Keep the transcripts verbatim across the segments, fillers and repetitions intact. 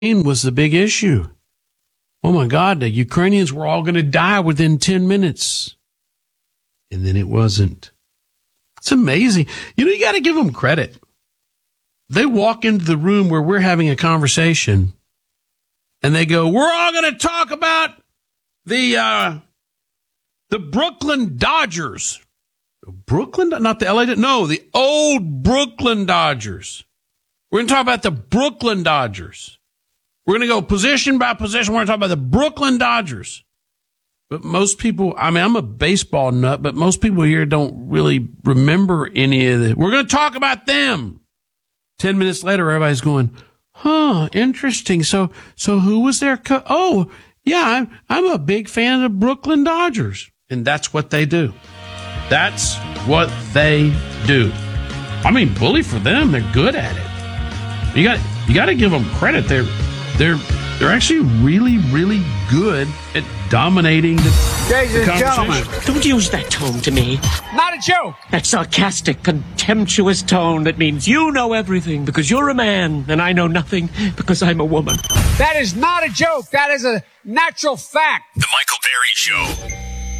was the big issue. Oh my God, the Ukrainians were all going to die within ten minutes. And then it wasn't. It's amazing. You know, you got to give them credit. They walk into the room where we're having a conversation and they go, we're all going to talk about the, uh, the Brooklyn Dodgers. Brooklyn, not the L A, no, the old Brooklyn Dodgers. We're going to talk about the Brooklyn Dodgers. We're going to go position by position. We're going to talk about the Brooklyn Dodgers. But most people, I mean, I'm a baseball nut, but most people here don't really remember any of it. We're going to talk about them. Ten minutes later, everybody's going, huh, interesting. So, so who was their co- Oh, yeah, I'm, I'm a big fan of the Brooklyn Dodgers. And that's what they do. That's what they do. I mean, bully for them. They're good at it. You got, you got to give them credit. They're, they're, they're actually really, really good at dominating the, Ladies the and gentlemen, don't use that tone to me. Not a joke. That sarcastic, contemptuous tone that means you know everything because you're a man and I know nothing because I'm a woman. That is not a joke. That is a natural fact. The Michael Berry Show.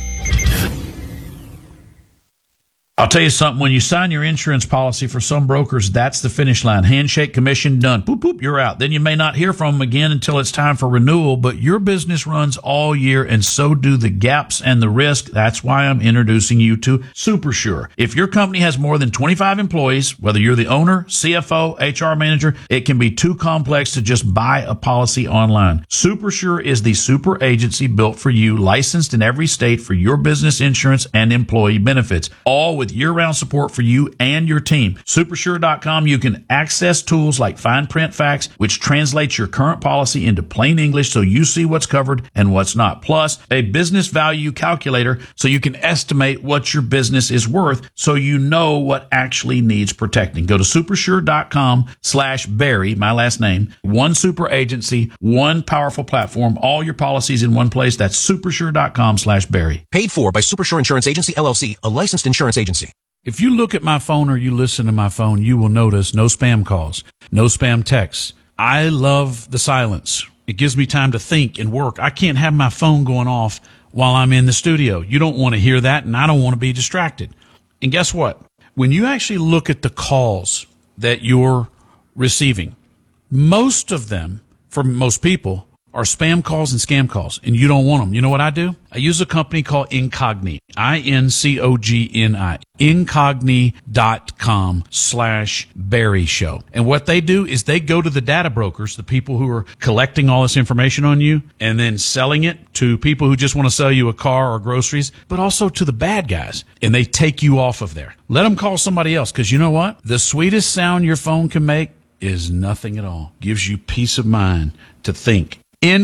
I'll tell you something, when you sign your insurance policy for some brokers, that's the finish line. Handshake, commission, done. Boop, boop, you're out. Then you may not hear from them again until it's time for renewal, but your business runs all year and so do the gaps and the risk. That's why I'm introducing you to SuperSure. If your company has more than twenty-five employees, whether you're the owner, C F O, H R manager, it can be too complex to just buy a policy online. SuperSure is the super agency built for you, licensed in every state for your business insurance and employee benefits, all with year-round support for you and your team. Supersure dot com, you can access tools like Fine Print Facts, which translates your current policy into plain English so you see what's covered and what's not. Plus, a business value calculator so you can estimate what your business is worth so you know what actually needs protecting. Go to Supersure dot com slash Barry, my last name, one super agency, one powerful platform, all your policies in one place. That's Supersure dot com slash Barry. Paid for by Supersure Insurance Agency, L L C, a licensed insurance agency. If you look at my phone or you listen to my phone, you will notice no spam calls, no spam texts. I love the silence. It gives me time to think and work. I can't have my phone going off while I'm in the studio. You don't want to hear that, and I don't want to be distracted. And guess what? When you actually look at the calls that you're receiving, most of them, for most people, are spam calls and scam calls, and you don't want them. You know what I do? I use a company called Incogni, I N C O G N I, Incogni dot com slash Barry Show. And what they do is they go to the data brokers, the people who are collecting all this information on you, and then selling it to people who just want to sell you a car or groceries, but also to the bad guys, and they take you off of there. Let them call somebody else, because you know what? The sweetest sound your phone can make is nothing at all. Gives you peace of mind to think.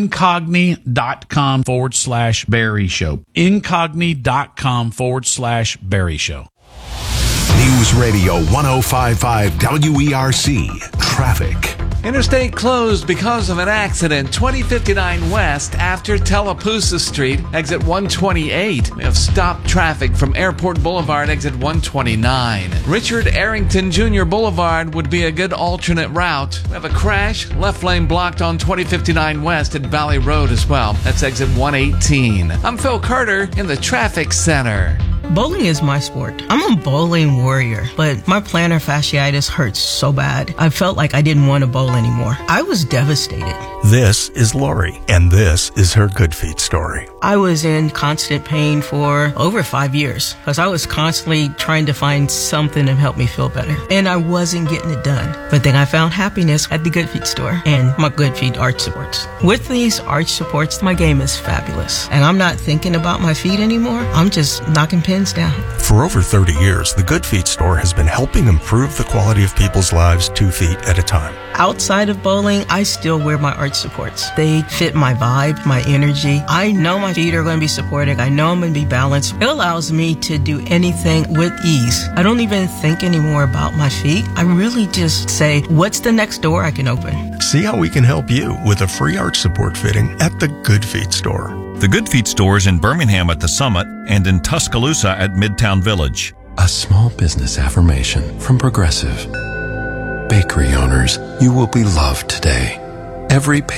Incogni.com forward slash Barry Show. Incogni.com forward slash Barry Show. News Radio one oh five point five W E R C. Traffic. Interstate closed because of an accident. twenty fifty-nine West after Tallapoosa Street, exit one twenty-eight. We have stopped traffic from Airport Boulevard, exit one twenty-nine. Richard Arrington Junior Boulevard would be a good alternate route. We have a crash, left lane blocked on twenty fifty-nine West at Valley Road as well. That's exit one eighteen. I'm Phil Carter in the Traffic Center. Bowling is my sport. I'm a bowling warrior, but my plantar fasciitis hurts so bad. I felt like I didn't want to bowl anymore. I was devastated. This is Lori, and this is her Good Feet story. I was in constant pain for over five years because I was constantly trying to find something to help me feel better, and I wasn't getting it done. But then I found happiness at the Good Feet store and my Good Feet arch supports. With these arch supports, my game is fabulous, and I'm not thinking about my feet anymore. I'm just knocking pins down. For over thirty years, the Good Feet store has been helping improve the quality of people's lives two feet at a time. Outside of bowling, I still wear my arch supports. They fit my vibe, my energy. I know my feet are going to be supported. I know I'm going to be balanced. It allows me to do anything with ease. I don't even think anymore about my feet. I really just say, what's the next door I can open? See how we can help you with a free arch support fitting at the Good Feet store. The Good Feet store is in Birmingham at the Summit and in Tuscaloosa at Midtown Village. A small business affirmation from Progressive. Bakery owners, you will be loved today. Every